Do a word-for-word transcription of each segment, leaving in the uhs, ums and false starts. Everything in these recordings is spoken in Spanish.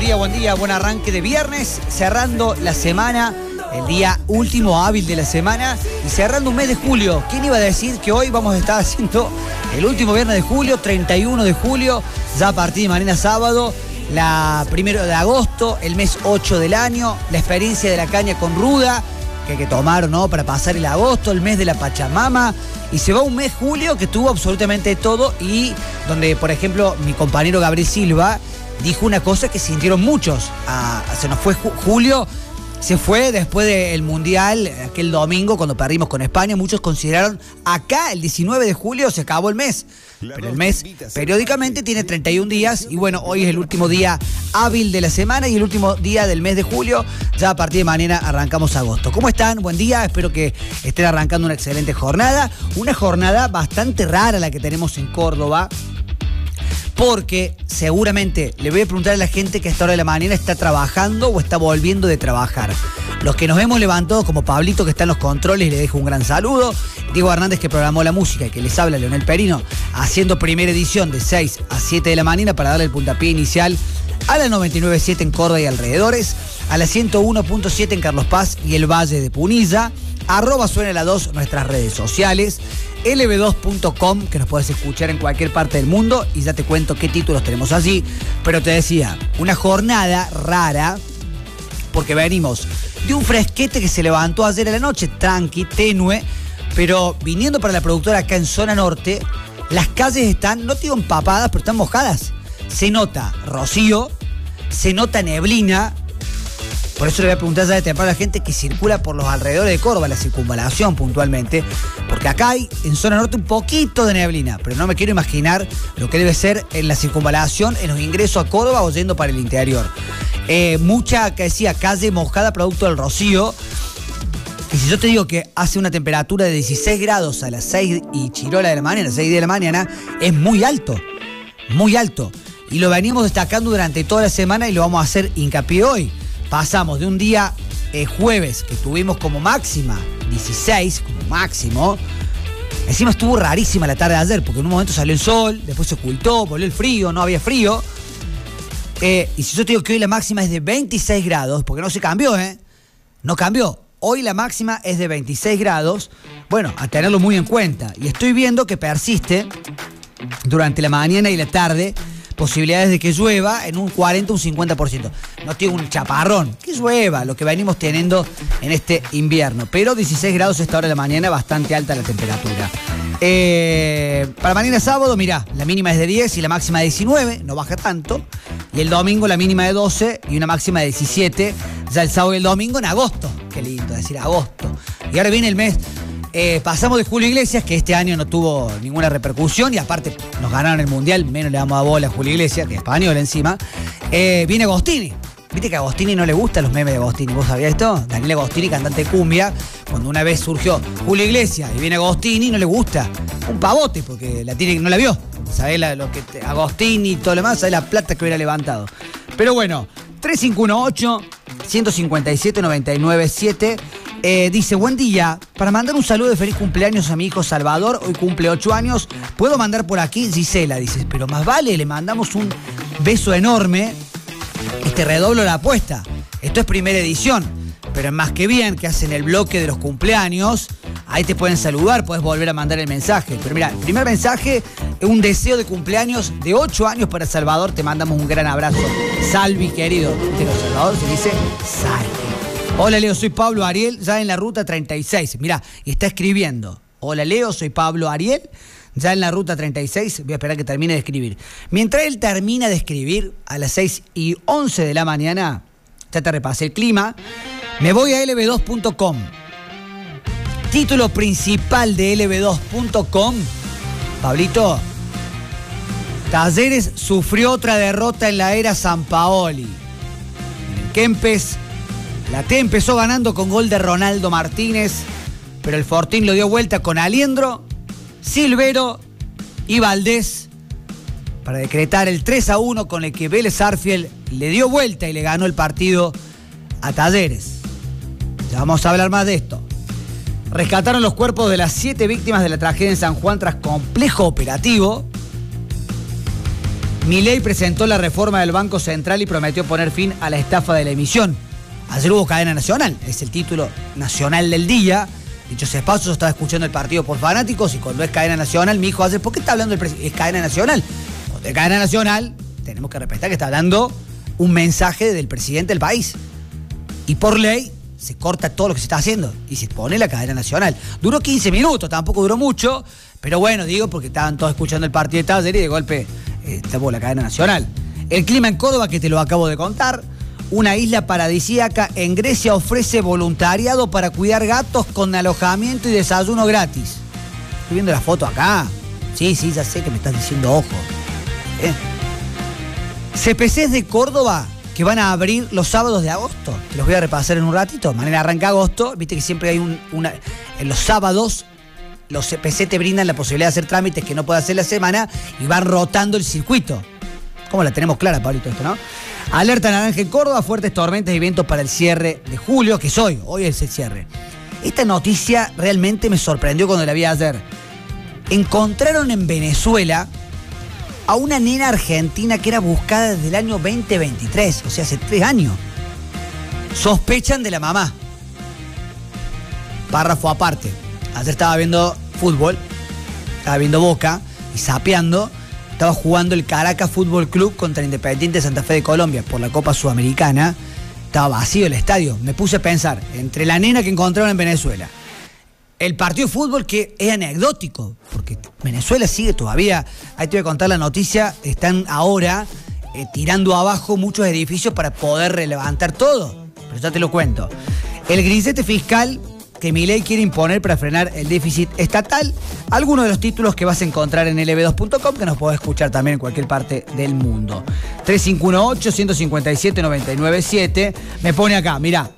día, buen día, buen arranque de viernes, cerrando la semana, el día último hábil de la semana y cerrando un mes de julio. ¿Quién iba a decir que hoy vamos a estar haciendo el último viernes de julio, treinta y uno de julio, ya a partir de mañana sábado, la primero de agosto, el mes ocho del año, la experiencia de la caña con ruda, que hay que tomar, ¿no?, para pasar el agosto, el mes de la Pachamama, y se va un mes julio que tuvo absolutamente todo y donde, por ejemplo, mi compañero Gabriel Silva dijo una cosa que sintieron muchos. Ah, se nos fue ju- julio, se fue después del Mundial, aquel domingo cuando perdimos con España. Muchos consideraron acá el diecinueve de julio se acabó el mes. Pero el mes periódicamente tiene treinta y un días y bueno, hoy es el último día hábil de la semana y el último día del mes de julio. Ya a partir de mañana arrancamos agosto. ¿Cómo están? Buen día, espero que estén arrancando una excelente jornada. Una jornada bastante rara la que tenemos en Córdoba, porque seguramente le voy a preguntar a la gente que a esta hora de la mañana está trabajando o está volviendo de trabajar. Los que nos hemos levantado, como Pablito que está en los controles, le dejo un gran saludo. Diego Hernández, que programó la música, y que les habla Leonel Perino, haciendo primera edición de seis a siete de la mañana para darle el puntapié inicial a la noventa y nueve punto siete en Córdoba y alrededores, a la ciento uno punto siete en Carlos Paz y el Valle de Punilla, arroba suena la dos nuestras redes sociales, L B dos punto com, que nos puedes escuchar en cualquier parte del mundo, y ya te cuento qué títulos tenemos allí. Pero te decía, una jornada rara, porque venimos de un fresquete que se levantó ayer a la noche, tranqui, tenue, pero viniendo para la productora acá en zona norte, las calles están, no te digo empapadas, pero están mojadas. Se nota rocío, se nota neblina. Por eso le voy a preguntar ya de temprano a la gente que circula por los alrededores de Córdoba, la circunvalación puntualmente, porque acá hay en zona norte un poquito de neblina, pero no me quiero imaginar lo que debe ser en la circunvalación, en los ingresos a Córdoba o yendo para el interior. Eh, mucha, que decía, calle mojada producto del rocío. Y si yo te digo que hace una temperatura de dieciséis grados a las seis y chirola de la mañana, seis de la mañana, es muy alto, muy alto. Y lo venimos destacando durante toda la semana y lo vamos a hacer hincapié hoy. Pasamos de un día eh, jueves que tuvimos como máxima dieciséis, como máximo. Encima estuvo rarísima la tarde de ayer, porque en un momento salió el sol, después se ocultó, volvió el frío, no había frío. Eh, y si yo te digo que hoy la máxima es de veintiséis grados, porque no se cambió, ¿eh? No cambió. Hoy la máxima es de veintiséis grados. Bueno, a tenerlo muy en cuenta. Y estoy viendo que persiste durante la mañana y la tarde posibilidades de que llueva en un cuarenta, un cincuenta por ciento. No tengo un chaparrón, que llueva, lo que venimos teniendo en este invierno. Pero dieciséis grados a esta hora de la mañana, bastante alta la temperatura. Eh, para mañana sábado, mirá, la mínima es de diez y la máxima de diecinueve, no baja tanto. Y el domingo la mínima de doce y una máxima de diecisiete. Ya el sábado y el domingo en agosto. Qué lindo decir agosto. Y ahora viene el mes. Eh, pasamos de Julio Iglesias, que este año no tuvo ninguna repercusión y aparte nos ganaron el Mundial, menos le damos a bola a Julio Iglesias, que es español encima. Eh, viene Agostini. Viste que a Agostini no le gustan los memes de Agostini. ¿Vos sabías esto? Daniel Agostini, cantante de cumbia, cuando una vez surgió Julio Iglesias y viene Agostini, no le gusta. Un pavote, porque la tiene, no la vio. ¿Sabés la, lo que te, Agostini y todo lo demás? ¿Sabés la plata que hubiera levantado? Pero bueno, tres cinco uno ocho, uno cinco siete, nueve nueve siete. Eh, dice, buen día, para mandar un saludo de feliz cumpleaños a mi hijo Salvador, hoy cumple ocho años, ¿puedo mandar por aquí? Gisela, dice, pero más vale, le mandamos un beso enorme y te redoblo la apuesta. Esto es primera edición, pero es más que bien que hacen el bloque de los cumpleaños, ahí te pueden saludar, puedes volver a mandar el mensaje. Pero mira, el primer mensaje es un deseo de cumpleaños de ocho años para Salvador, te mandamos un gran abrazo. Salvi, querido. De los Salvador se dice Salvi. Hola Leo, soy Pablo Ariel, ya en la ruta treinta y seis. Mirá, y está escribiendo. Hola Leo, soy Pablo Ariel, ya en la ruta treinta y seis. Voy a esperar que termine de escribir. Mientras él termina de escribir, a las seis y once de la mañana, ya te repasé el clima, me voy a L B dos punto com. Título principal de L B dos punto com. Pablito, Talleres sufrió otra derrota en la era Sampaoli. Kempes. La T empezó ganando con gol de Ronaldo Martínez, pero el Fortín lo dio vuelta con Aliendro, Silvero y Valdés para decretar el tres a uno con el que Vélez Sarsfield le dio vuelta y le ganó el partido a Talleres. Ya vamos a hablar más de esto. Rescataron los cuerpos de las siete víctimas de la tragedia en San Juan tras complejo operativo. Milei presentó la reforma del Banco Central y prometió poner fin a la estafa de la emisión. Ayer hubo cadena nacional, es el título nacional del día. Dicho sea paso, yo estaba escuchando el partido por fanáticos y cuando es cadena nacional, mi hijo hace, ¿por qué está hablando el presidente? Es cadena nacional. Cuando es cadena nacional, tenemos que respetar que está hablando un mensaje del presidente del país. Y por ley, se corta todo lo que se está haciendo y se pone la cadena nacional. Duró quince minutos, tampoco duró mucho, pero bueno, digo, porque estaban todos escuchando el partido de Taller y de golpe eh, tapó la cadena nacional. El clima en Córdoba, que te lo acabo de contar. Una isla paradisíaca en Grecia ofrece voluntariado para cuidar gatos con alojamiento y desayuno gratis. Estoy viendo la foto acá. Sí, sí, ya sé que me estás diciendo ojo. ¿Eh? C P Cs de Córdoba que van a abrir los sábados de agosto. Te los voy a repasar en un ratito. De manera arranca agosto. Viste que siempre hay un, una... En los sábados, los C P C te brindan la posibilidad de hacer trámites que no puedes hacer la semana y van rotando el circuito. ¿Cómo la tenemos clara, Pablito, esto, no? Alerta naranja en Córdoba, fuertes tormentas y vientos para el cierre de julio, que es hoy, hoy es el cierre. Esta noticia realmente me sorprendió cuando la vi ayer. Encontraron en Venezuela a una nena argentina que era buscada desde el año veinte veintitrés, o sea, hace tres años. Sospechan de la mamá. Párrafo aparte. Ayer estaba viendo fútbol, estaba viendo Boca y zapeando. Estaba jugando el Caracas Fútbol Club contra el Independiente Santa Fe de Colombia por la Copa Sudamericana. Estaba vacío el estadio. Me puse a pensar, entre la nena que encontraron en Venezuela, el partido de fútbol que es anecdótico, porque Venezuela sigue todavía, ahí te voy a contar la noticia, están ahora eh, tirando abajo muchos edificios para poder levantar todo. Pero ya te lo cuento. El grisete fiscal que Milei quiere imponer para frenar el déficit estatal. Algunos de los títulos que vas a encontrar en L B dos punto com, que nos podés escuchar también en cualquier parte del mundo. tres cinco uno ocho, uno cinco siete, nueve nueve siete. Me pone acá, mirá.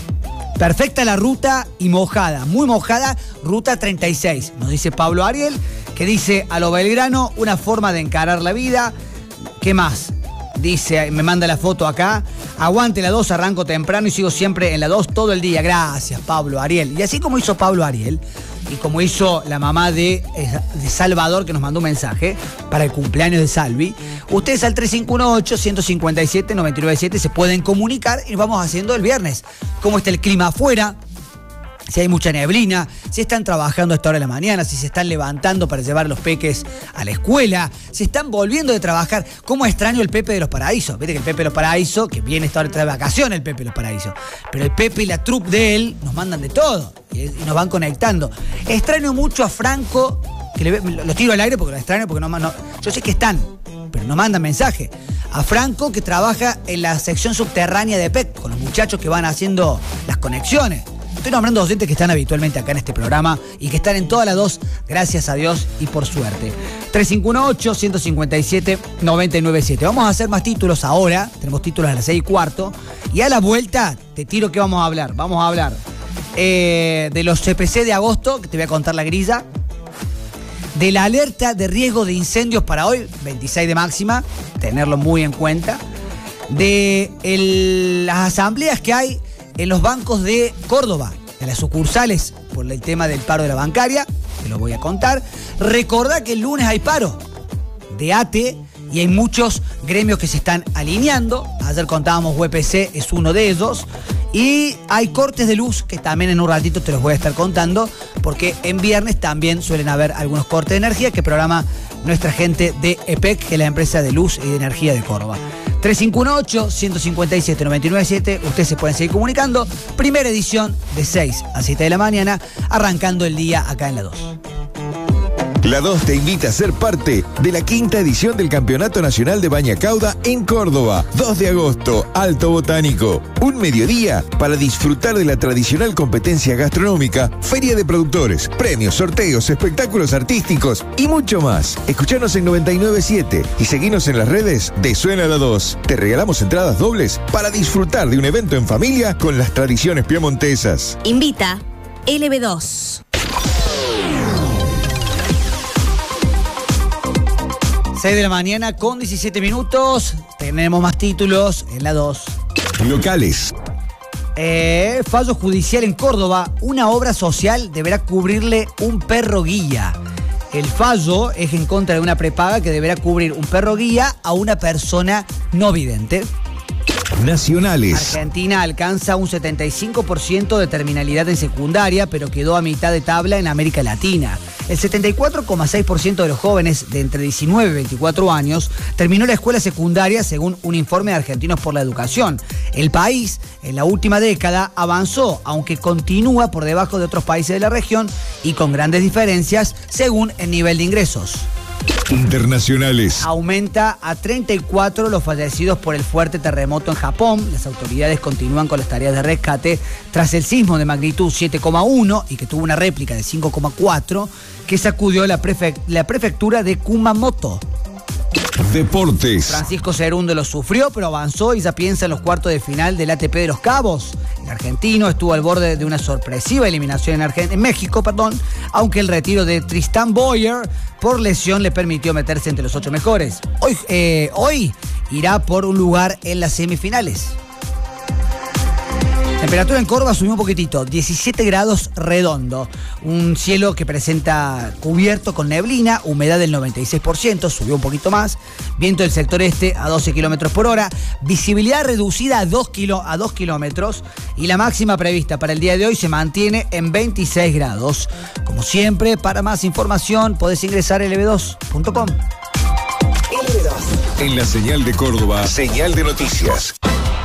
Perfecta la ruta y mojada, muy mojada, ruta treinta y seis. Nos dice Pablo Ariel, que dice a lo Belgrano, una forma de encarar la vida. ¿Qué más? Dice, me manda la foto acá. Aguante la dos, arranco temprano y sigo siempre en la dos todo el día. Gracias, Pablo Ariel. Y así como hizo Pablo Ariel, y como hizo la mamá de, de Salvador, que nos mandó un mensaje para el cumpleaños de Salvi, ustedes al tres cinco uno ocho, uno cinco siete, nueve nueve siete se pueden comunicar y vamos haciendo el viernes. ¿Cómo está el clima afuera? Si hay mucha neblina, si están trabajando a esta hora de la mañana, si se están levantando para llevar a los peques a la escuela, si están volviendo de trabajar. ¿Cómo extraño el Pepe de los Paraísos? Viste que el Pepe de los Paraísos, que viene esta hora de vacaciones el Pepe de los Paraísos, pero el Pepe y la troupe de él nos mandan de todo y, y nos van conectando. Extraño mucho a Franco, que le, lo tiro al aire porque lo extraño, porque no, no, yo sé que están, pero no mandan mensaje. A Franco, que trabaja en la sección subterránea de P E C, con los muchachos que van haciendo las conexiones. Estoy nombrando docentes que están habitualmente acá en este programa y que están en todas las dos, gracias a Dios y por suerte. tres cinco uno ocho, uno cinco siete, nueve nueve siete. Vamos a hacer más títulos ahora. Tenemos títulos a las seis y cuarto. Y a la vuelta, te tiro que vamos a hablar. Vamos a hablar eh, de los C P C de agosto, que te voy a contar la grilla. De la alerta de riesgo de incendios para hoy, veintiséis de máxima, tenerlo muy en cuenta. De el, las asambleas que hay en los bancos de Córdoba, en las sucursales, por el tema del paro de la bancaria, te lo voy a contar. Recordá que el lunes hay paro de A T E y hay muchos gremios que se están alineando. Ayer contábamos, U P C es uno de ellos. Y hay cortes de luz, que también en un ratito te los voy a estar contando, porque en viernes también suelen haber algunos cortes de energía que programa nuestra gente de E P E C, que es la empresa de luz y de energía de Córdoba. tres cinco uno ocho, uno cinco siete, nueve nueve siete, ustedes se pueden seguir comunicando. Primera edición de seis a siete de la mañana, arrancando el día acá en la dos. La dos te invita a ser parte de la quinta edición del Campeonato Nacional de Baña Cauda en Córdoba. dos de agosto, Alto Botánico. Un mediodía para disfrutar de la tradicional competencia gastronómica, feria de productores, premios, sorteos, espectáculos artísticos y mucho más. Escuchanos en noventa y nueve punto siete y seguinos en las redes de Suena la dos. Te regalamos entradas dobles para disfrutar de un evento en familia con las tradiciones piemontesas. Invita L B dos. seis de la mañana con diecisiete minutos. Tenemos más títulos en la dos. Locales. Eh, fallo judicial en Córdoba. Una obra social deberá cubrirle un perro guía. El fallo es en contra de una prepaga que deberá cubrir un perro guía a una persona no vidente. Nacionales. Argentina alcanza un setenta y cinco por ciento de terminalidad en secundaria, pero quedó a mitad de tabla en América Latina. El setenta y cuatro coma seis por ciento de los jóvenes de entre diecinueve y veinticuatro años terminó la escuela secundaria, según un informe de Argentinos por la Educación. El país, en la última década, avanzó, aunque continúa por debajo de otros países de la región y con grandes diferencias según el nivel de ingresos. Internacionales. Aumenta a treinta y cuatro los fallecidos por el fuerte terremoto en Japón. Las autoridades continúan con las tareas de rescate tras el sismo de magnitud siete coma uno y que tuvo una réplica de cinco coma cuatro que sacudió la, prefe- la prefectura de Kumamoto. Deportes. Francisco Cerúndolo lo sufrió, pero avanzó y ya piensa en los cuartos de final del A T P de Los Cabos. El argentino estuvo al borde de una sorpresiva eliminación en, Argen- en México, perdón, aunque el retiro de Tristan Boyer por lesión le permitió meterse entre los ocho mejores. Hoy, eh, hoy irá por un lugar en las semifinales. Temperatura en Córdoba subió un poquitito, diecisiete grados redondo. Un cielo que presenta cubierto con neblina, humedad del noventa y seis por ciento, subió un poquito más. Viento del sector este a doce kilómetros por hora. Visibilidad reducida a dos, kilo, a dos kilómetros. Y la máxima prevista para el día de hoy se mantiene en veintiséis grados. Como siempre, para más información podés ingresar a L B dos punto com. En la señal de Córdoba, señal de noticias.